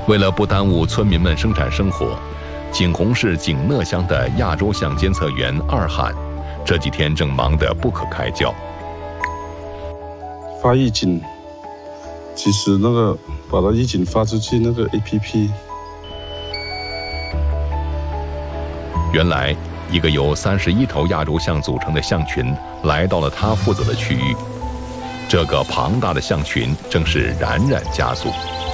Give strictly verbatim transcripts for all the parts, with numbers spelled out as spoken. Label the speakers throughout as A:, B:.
A: 为了不耽误村民们生产生活，景洪市景讷乡的亚洲象监测员二罕这几天正忙得不可开交。
B: 发预警，其实那个把它预警发出去那个 A P P。
A: 原来，一个由三十一头亚洲象组成的象群来到了他负责的区域。这个庞大的象群正是冉冉加速。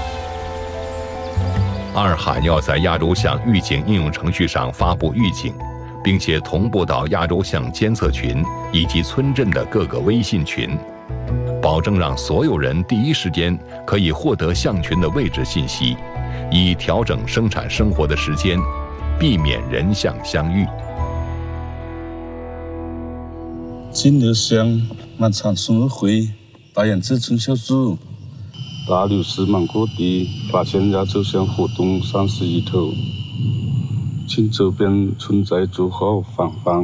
A: 二罕要在亚洲象预警应用程序上发布预警，并且同步到亚洲象监测群以及村镇的各个微信群，保证让所有人第一时间可以获得象群的位置信息，以调整生产生活的时间，避免人象相遇。
B: 景讷乡满场生日会，大眼子春小组。大六十满过地，发现亚洲象活动三十一头，请周边村寨做好防范。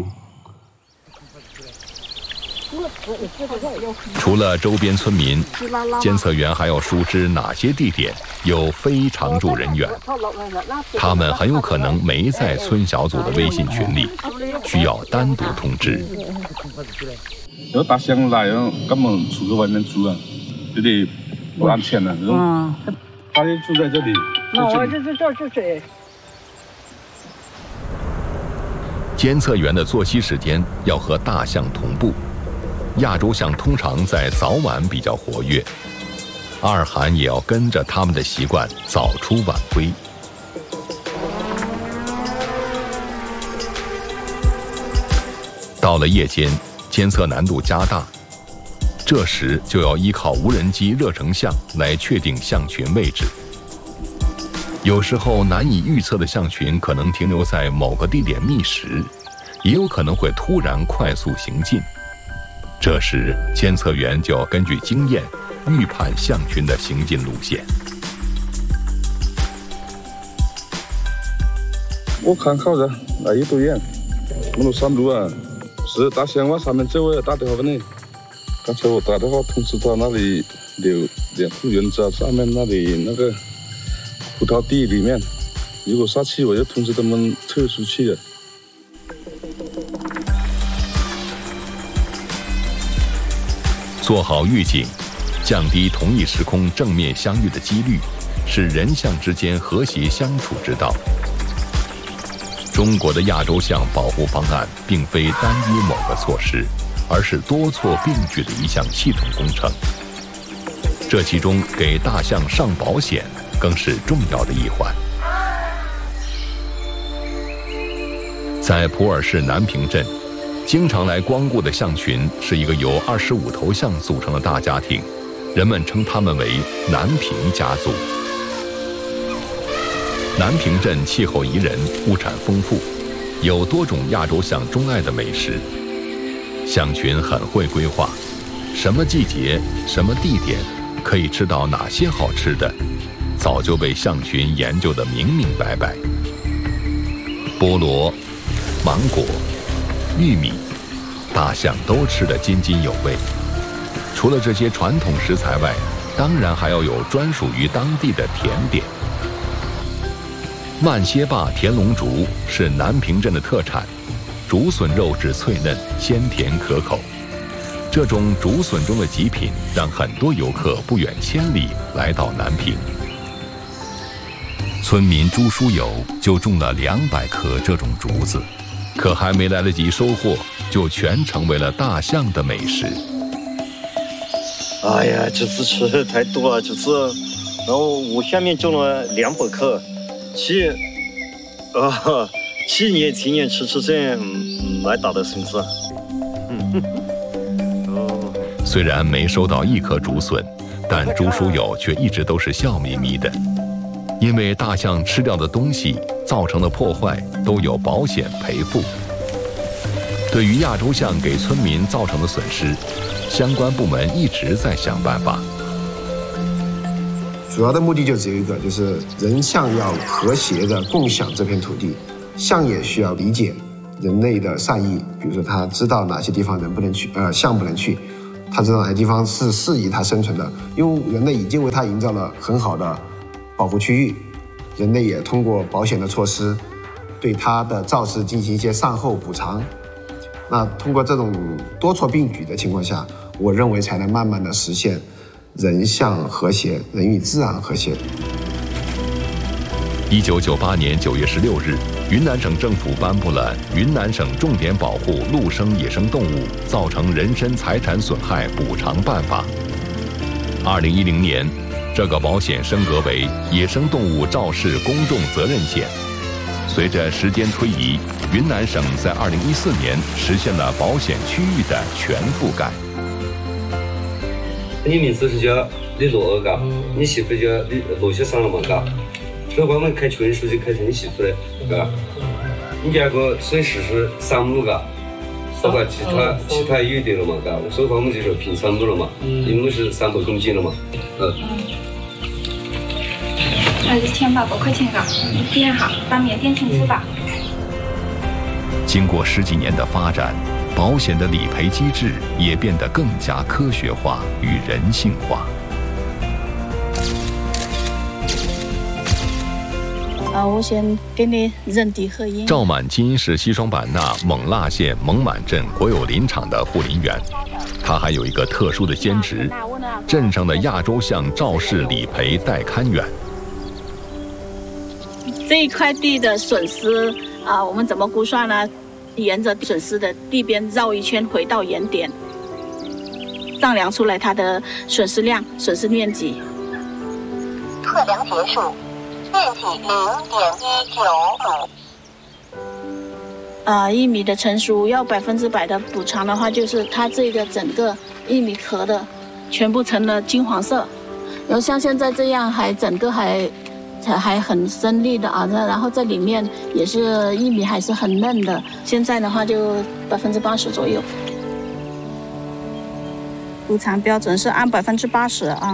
A: 除了周边村民，监测员还要熟知哪些地点有非常驻人员，他们很有可能没在村小组的微信群里，需要单独通知。
B: 有大象来了，根本出去外面住啊，这里不安全了。嗯，他就住在这里。
C: 那我这这这这这。
A: 监测员的作息时间要和大象同步。亚洲象通常在早晚比较活跃，二罕也要跟着他们的习惯早出晚归。到了夜间，监测难度加大，这时就要依靠无人机热成像来确定象群位置。有时候难以预测的象群可能停留在某个地点觅食，也有可能会突然快速行进。这时，监测员就要根据经验预判象群的行进路线。
B: 我看好了，来一多远？我们山路啊，是大象往上面走，我要打电话给你。刚才我打电话通知他那里有两户人家上面那里那个葡萄地里面，如果下去我就通知他们撤出去了。
A: 做好预警，降低同一时空正面相遇的几率，是人象之间和谐相处之道。中国的亚洲象保护方案并非单一某个措施，而是多措并举的一项系统工程。这其中给大象上保险更是重要的一环。在普洱市南平镇，经常来光顾的象群是一个由二十五头象组成的大家庭，人们称他们为南平家族。南平镇气候宜人，物产丰富，有多种亚洲象钟爱的美食。象群很会规划，什么季节、什么地点可以吃到哪些好吃的，早就被象群研究得明明白白。菠萝、芒果、玉米，大象都吃得津津有味。除了这些传统食材外，当然还要有专属于当地的甜点。慢歇坝田龙竹是南平镇的特产，竹笋肉质脆嫩，鲜甜可口。这种竹笋中的极品，让很多游客不远千里来到南平。村民朱书友就种了两百棵这种竹子，可还没来得及收获，就全成为了大象的美食。
D: 哎呀，这次吃的太多了，这次，然后我下面种了两百棵，去，啊，去年今年吃吃这嗯来打的孙子。嗯，
A: 哦，虽然没收到一颗竹笋，但朱书友却一直都是笑眯眯的，因为大象吃掉的东西造成的破坏都有保险赔付。对于亚洲象给村民造成的损失，相关部门一直在想办法。
E: 主要的目的就只有一个，就是人象要和谐的共享这片土地，象也需要理解人类的善意，比如说他知道哪些地方人不能去，呃，象不能去，他知道哪些地方是适宜他生存的，因为人类已经为他营造了很好的保护区域， 人类也通过保险的措施，对它的肇事进行一些善后补偿。那通过这种多措并举的情况下，我认为才能慢慢的实现人象和谐，人与自然和谐。
A: 一九九八年九月十六日，云南省政府颁布了《云南省重点保护陆生野生动物造成人身财产损害补偿办法》。二零一零年，这个保险升格为野生动物肇事公众责任险。随着时间推移，云南省在二零一四年实现了保险区域的全覆盖。
F: 你名字是叫李洛尔嘎，你媳妇叫李罗先生了嘛嘎？所以我们开群数就开成你媳妇的，嘎。你家个水池是三亩嘎，包括其他其他有的了嘛嘎。所以我们就说平三亩了嘛，一亩是三百公斤了嘛，嗯。
G: 那一千八百块钱嘎，你点好，把面点清楚吧。
A: 经过十几年的发展，保险的理赔机制也变得更加科学化与人性化。
C: 啊，我先给你人体合影。
A: 赵满金是西双版纳勐腊县勐满镇国有林场的护林员，他还有一个特殊的兼职，镇上的亚洲象肇事理赔代看员。
C: 这一块地的损失啊，我们怎么估算呢？沿着损失的地边绕一圈，回到原点，丈量出来它的损失量、损失面积。
H: 测量结束，面积零点一九亩。
C: 啊，玉米的成熟要百分之百的补偿的话，就是它这个整个玉米壳的全部成了金黄色，然后像现在这样还整个还。还很深绿的啊，然后在里面也是玉米还是很嫩的。现在的话就百分之八十左右，补偿标准是按百分之八十啊。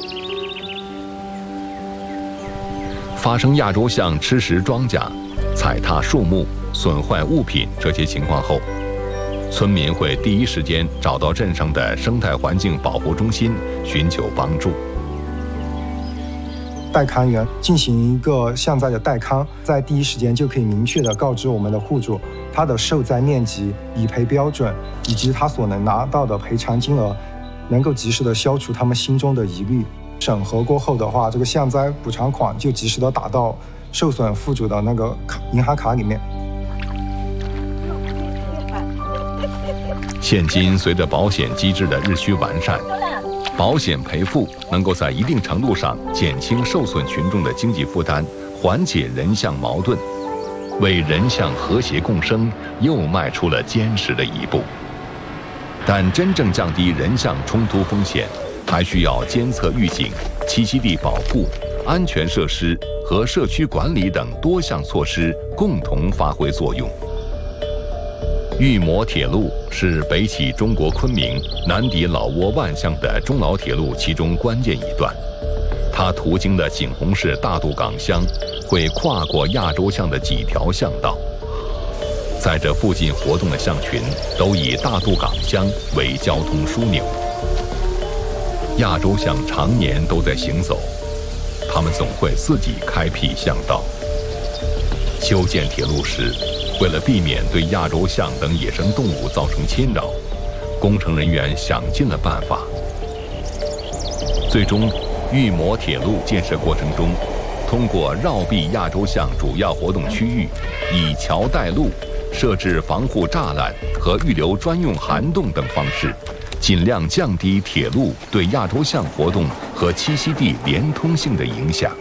A: 发生亚洲象吃食庄稼、踩踏树木、损坏物品这些情况后，村民会第一时间找到镇上的生态环境保护中心寻求帮助。
I: 代看员进行一个象灾的代看，在第一时间就可以明确的告知我们的户主他的受灾面积、理赔标准以及他所能拿到的赔偿金额，能够及时的消除他们心中的疑虑。审核过后的话，这个象灾补偿款就及时的打到受损户主的那个卡银行卡里面。
A: 现今随着保险机制的日趋完善，保险赔付能够在一定程度上减轻受损群众的经济负担，缓解人象矛盾，为人象和谐共生又迈出了坚实的一步。但真正降低人象冲突风险，还需要监测预警、栖息地保护、安全设施和社区管理等多项措施共同发挥作用。玉摩铁路是北起中国昆明、南抵老挝万象的中老铁路其中关键一段。它途经的景洪市大渡岗乡，会跨过亚洲象的几条象道。在这附近活动的象群都以大渡岗乡为交通枢纽。亚洲象常年都在行走，它们总会自己开辟象道。修建铁路时，为了避免对亚洲象等野生动物造成侵扰，工程人员想尽了办法。最终，玉摩铁路建设过程中，通过绕避亚洲象主要活动区域，以桥带路、设置防护栅栏和预留专用涵洞等方式，尽量降低铁路对亚洲象活动和栖息地连通性的影响。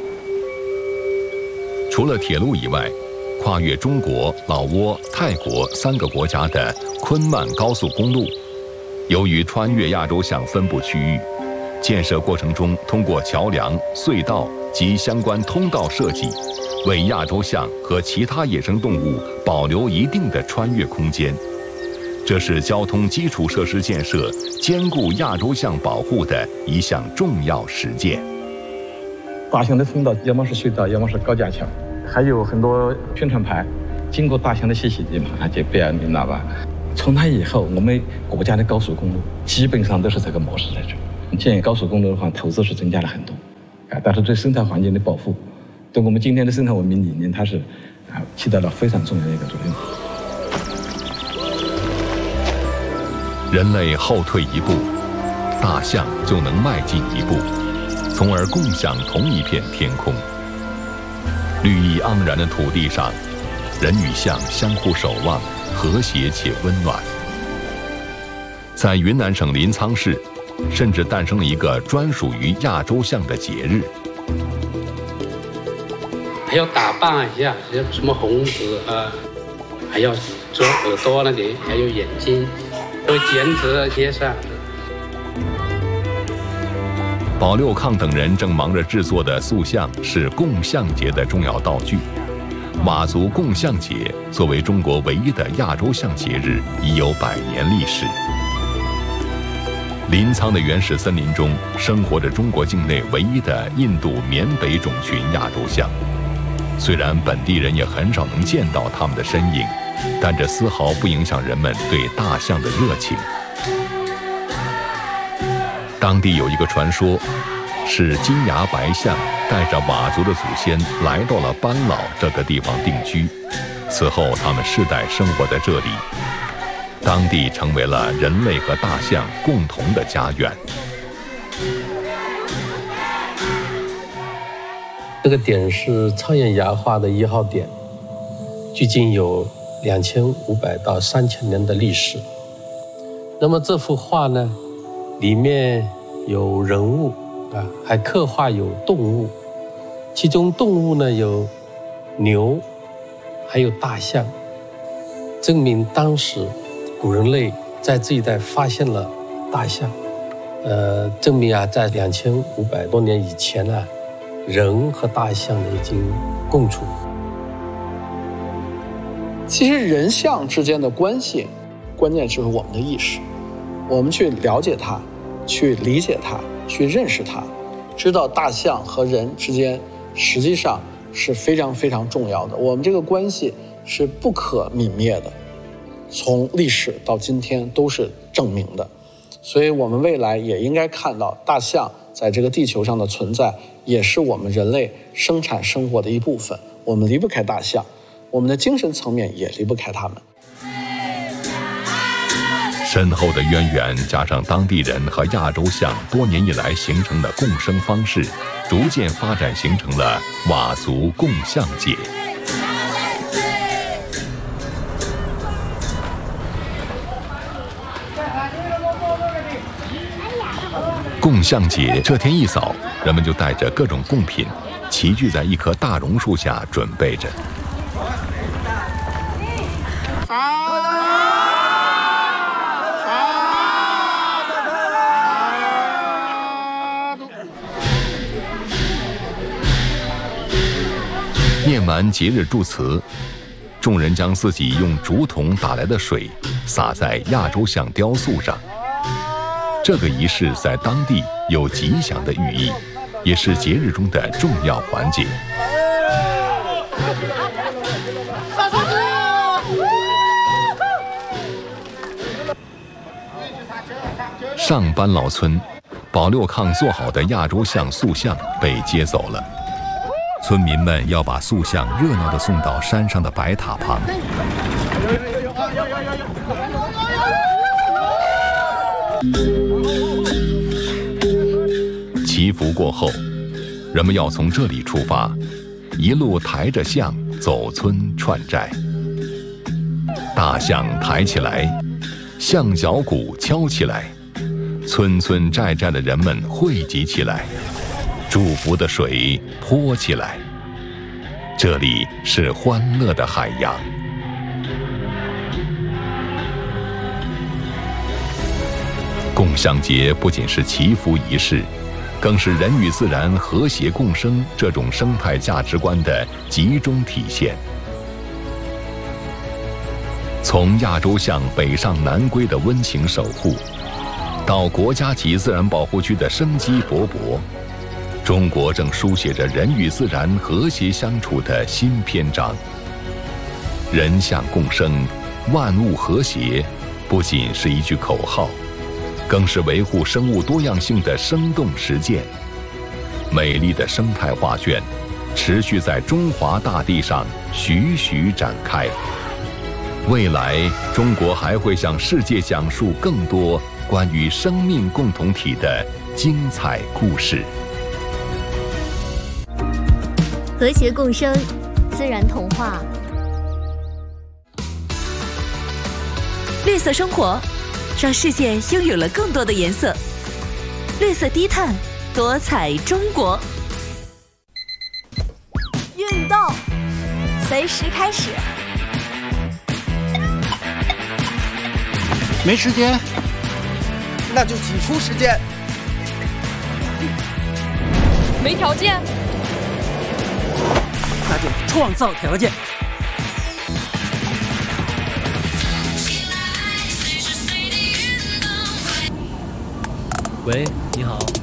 A: 除了铁路以外，跨越中国、老挝、泰国三个国家的昆曼高速公路，由于穿越亚洲象分布区域，建设过程中通过桥梁、隧道及相关通道设计，为亚洲象和其他野生动物保留一定的穿越空间。这是交通基础设施建设兼顾亚洲象保护的一项重要实践。
J: 大象的通道要么是隧道，要么是高架桥，还有很多宣传牌。经过大象的栖息地嘛，就不要你知道吧？从那以后，我们国家的高速公路基本上都是这个模式在做。建高速公路的话，投资是增加了很多，啊，但是对生态环境的保护， 对我们今天的生态文明理念，它是啊起到了非常重要的一个作用。
A: 人类后退一步，大象就能迈进一步，从而共享同一片天空。绿意盎然的土地上，人与象相互守望，和谐且温暖。在云南省临沧市，甚至诞生了一个专属于亚洲象的节日。
K: 还要打扮一下，还有什么红子啊，还要做耳朵那里，还有眼睛，都剪纸贴上。
A: 保六抗等人正忙着制作的塑像是供象节的重要道具。佤族供象节作为中国唯一的亚洲象节日，已有百年历史。临沧的原始森林中，生活着中国境内唯一的印度缅北种群亚洲象。虽然本地人也很少能见到它们的身影，但这丝毫不影响人们对大象的热情。当地有一个传说，是金牙白象带着佤族的祖先来到了班老这个地方定居，此后他们世代生活在这里。当地成为了人类和大象共同的家园。
L: 这个点是苍岩崖画的一号点，距今有两千五百到三千年的历史。那么这幅画呢，里面有人物啊，还刻画有动物，其中动物呢有牛，还有大象，证明当时古人类在这一带发现了大象，呃，证明啊，在两千五百多年以前啊，人和大象呢已经共处。
M: 其实人象之间的关系，关键就是我们的意识，我们去了解它，去理解它，去认识它，知道大象和人之间实际上是非常非常重要的，我们这个关系是不可泯灭的。从历史到今天都是证明的，所以我们未来也应该看到大象在这个地球上的存在，也是我们人类生产生活的一部分。我们离不开大象，我们的精神层面也离不开它们。
A: 深厚的渊源加上当地人和亚洲象多年以来形成的共生方式，逐渐发展形成了佤族供象节。供象节这天一早，人们就带着各种贡品，齐聚在一棵大榕树下准备着。念完节日祝词，众人将自己用竹筒打来的水洒在亚洲象雕塑上。这个仪式在当地有吉祥的寓意，也是节日中的重要环节。上班老村，保六抗做好的亚洲象塑像被接走了。村民们要把塑像热闹地送到山上的白塔旁。祈福过后，人们要从这里出发，一路抬着象走村串寨。大象抬起来，象脚鼓敲起来，村村寨寨的人们汇集起来，祝福的水泼起来。这里是欢乐的海洋。供象节不仅是祈福仪式，更是人与自然和谐共生这种生态价值观的集中体现。从亚洲象北上南归的温情守护，到国家级自然保护区的生机勃勃，中国正书写着人与自然和谐相处的新篇章。人象共生，万物和谐，不仅是一句口号，更是维护生物多样性的生动实践。美丽的生态画卷， 持续在中华大地上徐徐展开。未来，中国还会向世界讲述更多关于生命共同体的精彩故事。
N: 和谐共生，自然童话。
O: 绿色生活，让世界拥有了更多的颜色。绿色低碳，多彩中国。
P: 运动，随时开始。
Q: 没时间，那就挤出时间。
P: 没条件，
Q: 那就创造条件。
R: 喂，你好。